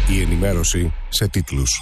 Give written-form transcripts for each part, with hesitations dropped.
Η ενημέρωση σε τίτλους.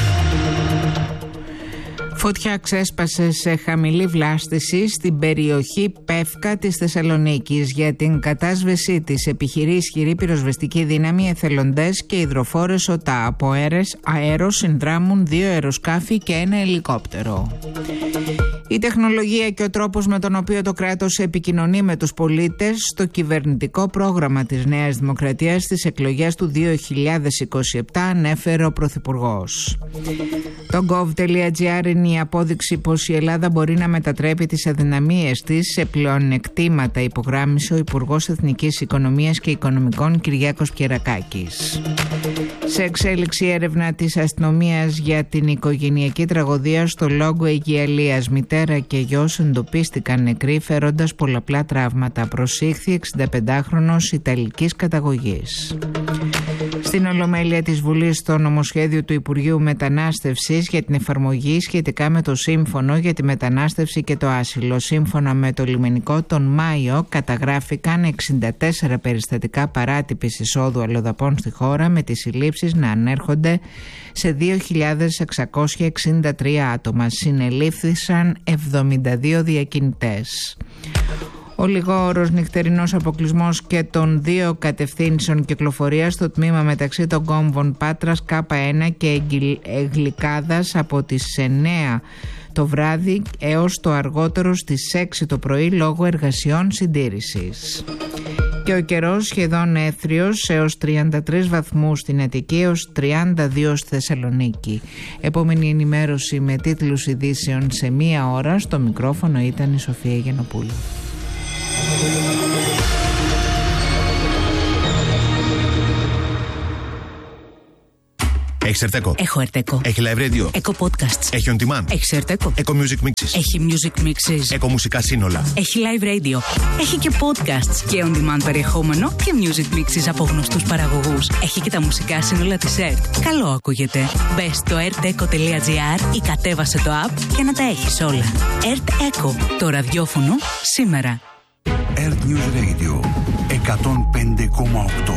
Φωτιά ξέσπασε σε χαμηλή βλάστηση στην περιοχή Πεύκα της Θεσσαλονίκης. Για την κατάσβεσή της επιχειρεί ισχυρή πυροσβεστική δύναμη, εθελοντές και υδροφόρες ΟΤΑ. Από αέρος συνδράμουν 2 αεροσκάφη και 1 ελικόπτερο. Η τεχνολογία και ο τρόπος με τον οποίο το κράτος επικοινωνεί με τους πολίτες στο κυβερνητικό πρόγραμμα της Νέας Δημοκρατίας στις εκλογές του 2027, ανέφερε ο Πρωθυπουργός. Το gov.gr είναι η απόδειξη πως η Ελλάδα μπορεί να μετατρέπει τις αδυναμίες της σε πλεονεκτήματα, υπογράμμισε ο Υπουργός Εθνικής Οικονομίας και Οικονομικών Κυριάκος Πιερακάκης. Σε εξέλιξη έρευνα της αστυνομίας για την οικογενειακή τραγωδία στο Λόγκο Αιγιαλίας. Μητέρα και γιος εντοπίστηκαν νεκροί φέροντας πολλαπλά τραύματα. Προσήχθη 65χρονος Ιταλικής καταγωγής. Στην Ολομέλεια της Βουλής, το νομοσχέδιο του Υπουργείου Μετανάστευσης για την εφαρμογή σχετικά με το Σύμφωνο για τη Μετανάστευση και το Άσυλο. Σύμφωνα με το λιμενικό, τον Μάιο καταγράφηκαν 64 περιστατικά παράτυπης εισόδου αλλοδαπών στη χώρα, με τις συλλήψεις να ανέρχονται σε 2.663 άτομα. Συνελήφθησαν 72 διακινητές. Ο λιγόρος νυχτερινός αποκλεισμός και των 2 κατευθύνσεων κυκλοφορίας στο τμήμα μεταξύ των κόμβων Πάτρας K1 και Γλυκάδας από τις 9 το βράδυ έως το αργότερο στις 6 το πρωί λόγω εργασιών συντήρησης. Και ο καιρός σχεδόν έθριος έως 33 βαθμούς στην Αττική, έως 32 στη Θεσσαλονίκη. Επόμενη ενημέρωση με τίτλους ειδήσεων σε 1 ώρα. Στο μικρόφωνο ήταν η Σοφία Γιαννοπούλου. Έχεις Ερτέκο? Έχω Ερτέκο. Έχει live radio? Έχω podcasts. Έχει on demand? Έχει Ερτέκο. Eco Music Mixes? Έχει music mixes. Eco μουσικά σύνολα? Έχει live radio. Έχει και podcasts και on demand περιεχόμενο και music mixes από γνωστούς παραγωγούς. Έχει και τα μουσικά σύνολα της ΕΡΤ. Καλό ακούγεται. Μπες στο erteco.gr ή κατέβασε το app για να τα έχεις όλα. ΕΡΤ Eco. Το ραδιόφωνο σήμερα. ΕΡΤ News Radio 105,8.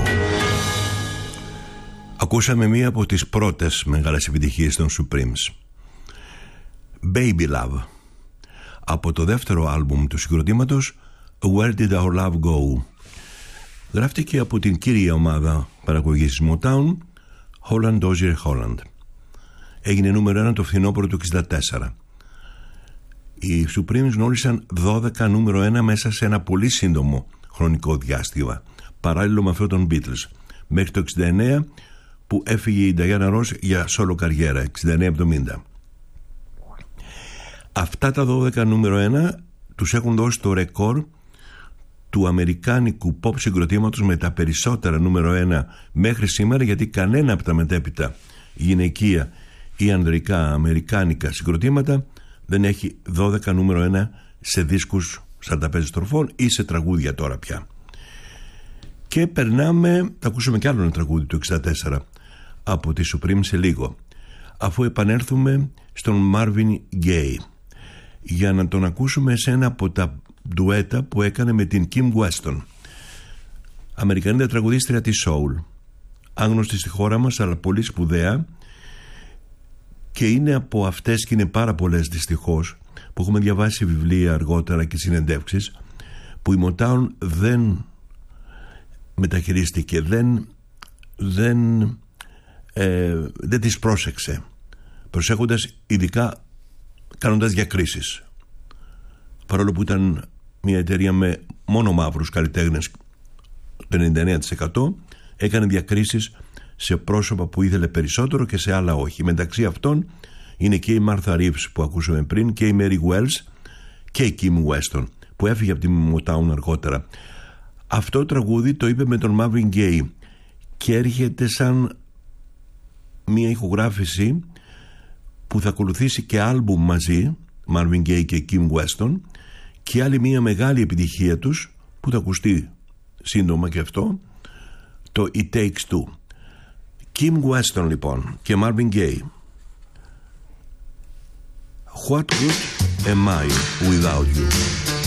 Ακούσαμε μία από τις πρώτες μεγάλες επιτυχίες των Supremes, Baby Love, από το δεύτερο άλμπουμ του συγκροτήματος Where Did Our Love Go. Γράφτηκε από την κύρια ομάδα παραγωγής Motown, Holland Dozier Holland. Έγινε νούμερο 1 το φθινόπωρο του 1964. Οι Supremes γνώρισαν 12 νούμερο 1 μέσα σε ένα πολύ σύντομο χρονικό διάστημα, παράλληλο με αυτό των Beatles, μέχρι το 1969 που έφυγε η Νταϊάννα Ρος για σόλο καριέρα, 69-70. Αυτά τα 12 νούμερο 1 τους έχουν δώσει το ρεκόρ του αμερικάνικου pop συγκροτήματος με τα περισσότερα νούμερο 1 μέχρι σήμερα, γιατί κανένα από τα μετέπειτα γυναικεία ή ανδρικά αμερικάνικα συγκροτήματα δεν έχει 12 νούμερο 1 σε δίσκους σαν τα παίζει στροφών ή σε τραγούδια τώρα πια. Και περνάμε, θα ακούσουμε κι άλλο ένα τραγούδι του 1964 από τη Supreme σε λίγο, αφού επανέλθουμε στον Marvin Gaye για να τον ακούσουμε σε ένα από τα ντουέτα που έκανε με την Kim Weston, Αμερικανίδα τραγουδίστρια της soul, άγνωστη στη χώρα μας αλλά πολύ σπουδαία, και είναι από αυτές, και είναι πάρα πολλές δυστυχώς, που έχουμε διαβάσει βιβλία αργότερα και συνεντεύξεις, που η Motown δεν μεταχειρίστηκε, δεν τις πρόσεξε, προσέχοντας, ειδικά κάνοντας διακρίσεις, παρόλο που ήταν μια εταιρεία με μόνο μαύρους καλλιτέχνες, το 99% έκανε διακρίσεις σε πρόσωπα που ήθελε περισσότερο και σε άλλα όχι. Μεταξύ αυτών είναι και η Martha Reeves που ακούσαμε πριν, και η Mary Wells και η Kim Weston που έφυγε από τη Motown αργότερα. Αυτό το τραγούδι το είπε με τον Marvin Gaye και έρχεται σαν μια ηχογράφηση που θα ακολουθήσει και άλμπουμ μαζί, Marvin Gaye και Kim Weston, και άλλη μια μεγάλη επιτυχία τους που θα ακουστεί σύντομα και αυτό, το It Takes Two. Kim Weston λοιπόν και Marvin Gaye. What good am I without you?